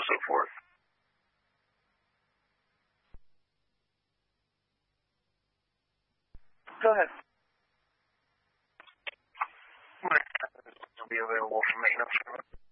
so forth. Go ahead. Will be available for maintenance.